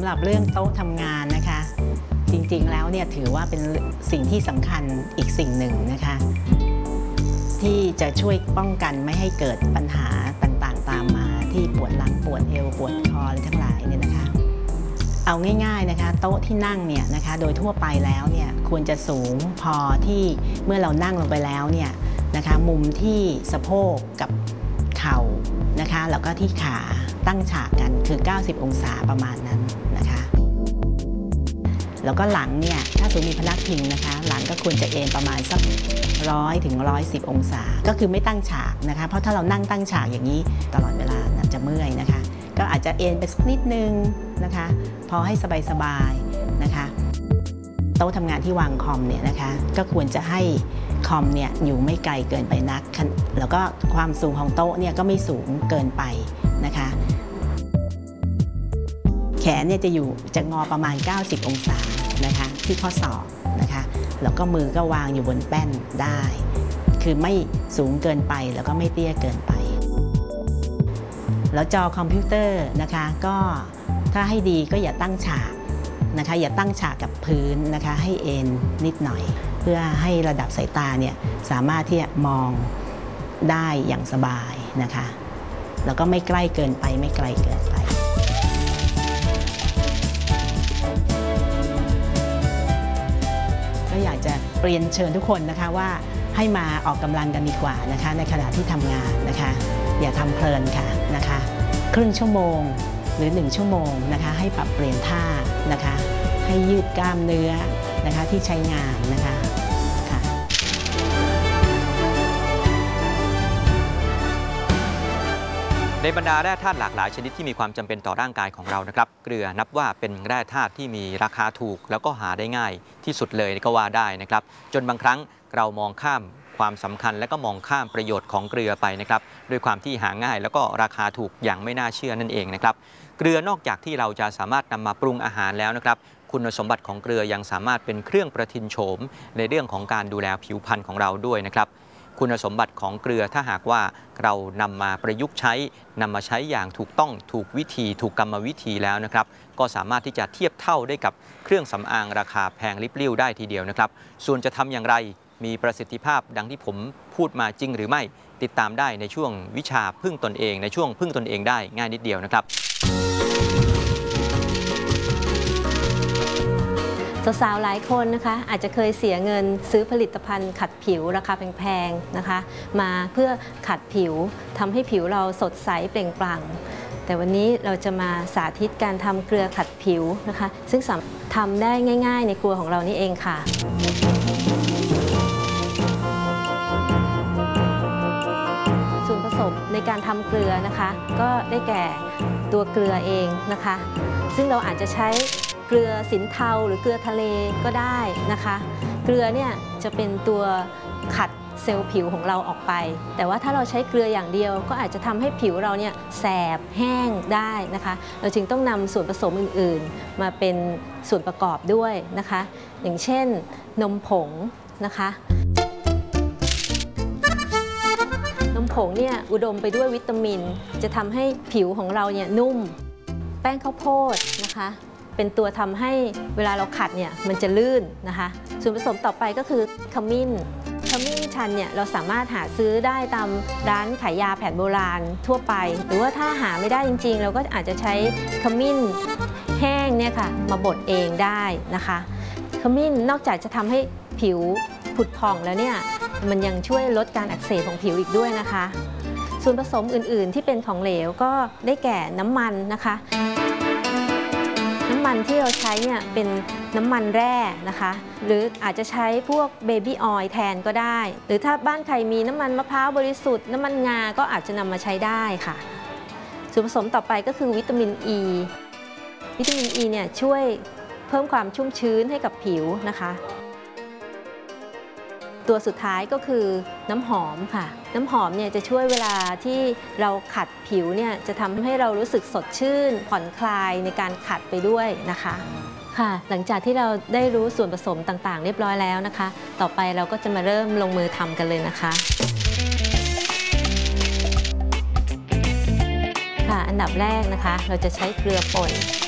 ำหรับเรื่องโต๊ะทำงานนะคะจริงๆแล้วเนี่ยถือว่าเป็นสิ่งที่สำคัญอีกสิ่งหนึ่งนะคะที่จะช่วยป้องกันไม่ให้เกิดปัญหาต่างๆตามมาที่ปวดหลังปวดเอวปวดคออะไรทั้งหลายเนี่ยนะคะเอาง่ายๆนะคะโต๊ะที่นั่งเนี่ยนะคะโดยทั่วไปแล้วเนี่ยควรจะสูงพอที่เมื่อเรานั่งลงไปแล้วเนี่ยนะคะมุมที่สะโพกกับเข่านะคะแล้วก็ที่ขาตั้งฉากกันคือ90องศาประมาณนั้นนะคะแล้วก็หลังเนี่ยถ้าสมมติมีพนักพิงนะคะหลังก็ควรจะเอนประมาณสัก100 ถึง 110 องศาก็คือไม่ตั้งฉากนะคะเพราะถ้าเรานั่งตั้งฉากอย่างนี้ตลอดเวลาจะเมื่อยนะคะก็อาจจะเอนไปสักนิดนึงนะคะพอให้สบายๆนะคะโต๊ะทำงานที่วางคอมเนี่ยนะคะก็ควรจะให้คอมเนี่ยอยู่ไม่ไกลเกินไปนักแล้วก็ความสูงของโต๊ะเนี่ยก็ไม่สูงเกินไปนะคะแขนเนี่ยจะงอประมาณ90องศานะคะที่ข้อศอกนะคะแล้วก็มือก็วางอยู่บนแป้นได้คือไม่สูงเกินไปแล้วก็ไม่เตี้ยเกินไปแล้วจอคอมพิวเตอร์นะคะก็ถ้าให้ดีก็อย่าตั้งฉากนะคะอย่าตั้งฉากกับพื้นนะคะให้เอนนิดหน่อยเพื่อให้ระดับสายตาเนี่ยสามารถที่จะมองได้อย่างสบายนะคะแล้วก็ไม่ใกล้เกินไปไม่ไกลเกินไปก็อยากจะเรียนเชิญทุกคนนะคะว่าให้มาออกกำลังกันดีกว่านะคะในขณะที่ทำงานนะคะอย่าทำเพลินค่ะนะคะครึ่งชั่วโมงหรือ1ชั่วโมงนะคะให้ปรับเปลี่ยนท่านะคะให้ยืดกล้ามเนื้อนะคะที่ใช้งานนะคะในบรรดาแร่ธาตุหลากหลายชนิดที่มีความจำเป็นต่อร่างกายของเรานะครับเกลือนับว่าเป็นแร่ธาตุที่มีราคาถูกแล้วก็หาได้ง่ายที่สุดเลยก็ว่าได้นะครับจนบางครั้งเรามองข้ามความสำคัญและก็มองข้ามประโยชน์ของเกลือไปนะครับด้วยความที่หาง่ายแล้วก็ราคาถูกอย่างไม่น่าเชื่อนั่นเองนะครับเกลือนอกจากที่เราจะสามารถนำมาปรุงอาหารแล้วนะครับคุณสมบัติของเกลือยังสามารถเป็นเครื่องประทินโฉมในเรื่องของการดูแลผิวพรรณของเราด้วยนะครับคุณสมบัติของเกลือถ้าหากว่าเรานำมาประยุกต์ใช้นำมาใช้อย่างถูกต้องถูกวิธีถูกกรรมวิธีแล้วนะครับก็สามารถที่จะเทียบเท่าได้กับเครื่องสำอางราคาแพงลิบลิ่วได้ทีเดียวนะครับส่วนจะทำอย่างไรมีประสิทธิภาพดังที่ผมพูดมาจริงหรือไม่ติดตามได้ในช่วงวิชาพึ่งตนเองในช่วงพึ่งตนเองได้ง่ายนิดเดียวนะครับสาวๆหลายคนนะคะอาจจะเคยเสียเงินซื้อผลิตภัณฑ์ขัดผิวราคาแพงๆนะคะมาเพื่อขัดผิวทำให้ผิวเราสดใสเปล่งปลั่งแต่วันนี้เราจะมาสาธิตการทำเกลือขัดผิวนะคะซึ่งทำได้ง่ายๆในครัวของเรานี่เองค่ะส่วนผสมในการทำเกลือนะคะก็ได้แก่ตัวเกลือเองนะคะซึ่งเราอาจจะใช้เกลือสินเทาหรือเกลือทะเลก็ได้นะคะเกลือเนี่ยจะเป็นตัวขัดเซลล์ผิวของเราออกไปแต่ว่าถ้าเราใช้เกลืออย่างเดียวก็อาจจะทำให้ผิวเราเนี่ยแสบแห้งได้นะคะเราจึงต้องนำส่วนผสมอื่นๆมาเป็นส่วนประกอบด้วยนะคะอย่างเช่นนมผงนะคะนมผงเนี่ยอุดมไปด้วยวิตามินจะทำให้ผิวของเราเนี่ยนุ่มแป้งข้าวโพดนะคะเป็นตัวทำให้เวลาเราขัดเนี่ยมันจะลื่นนะคะส่วนผสมต่อไปก็คือขมิ้นชันเนี่ยเราสามารถหาซื้อได้ตามร้านขายยาแผนโบราณทั่วไปหรือว่าถ้าหาไม่ได้จริงๆเราก็อาจจะใช้ขมิ้นแห้งเนี่ยค่ะมาบดเองได้นะคะขมิ้นนอกจากจะทำให้ผิวผุดผ่องแล้วเนี่ยมันยังช่วยลดการอักเสบของผิวอีกด้วยนะคะส่วนผสมอื่นๆที่เป็นของเหลวก็ได้แก่น้ำมันนะคะน้ำมันที่เราใช้เนี่ยเป็นน้ำมันแร่นะคะหรืออาจจะใช้พวกเบบี้ออยล์แทนก็ได้หรือถ้าบ้านใครมีน้ำมันมะพร้าวบริสุทธิ์น้ำมันงาก็อาจจะนำมาใช้ได้ค่ะส่วนผสมต่อไปก็คือวิตามินอ e. วิตามินอ e เนี่ยช่วยเพิ่มความชุ่มชื้นให้กับผิวนะคะตัวสุดท้ายก็คือน้ำหอมค่ะน้ำหอมเนี่ยจะช่วยเวลาที่เราขัดผิวเนี่ยจะทำให้เรารู้สึกสดชื่นผ่อนคลายในการขัดไปด้วยนะคะค่ะหลังจากที่เราได้รู้ส่วนผสมต่างๆเรียบร้อยแล้วนะคะต่อไปเราก็จะมาเริ่มลงมือทำกันเลยนะคะค่ะอันดับแรกนะคะเราจะใช้เกลือป่น